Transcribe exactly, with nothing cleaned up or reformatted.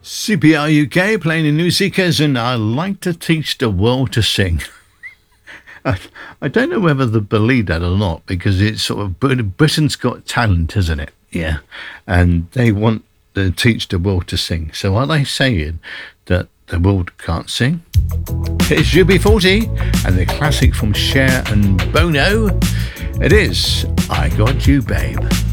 C P R U K playing the New Seekers, and I like to teach the world to sing. I, I don't know whether they believe that or not, because it's sort of Britain's Got Talent, isn't it? Yeah, and they want to teach the world to sing. So are they saying that the world can't sing? It's U B forty and the classic from Cher and Bono. It is I Got You, Babe.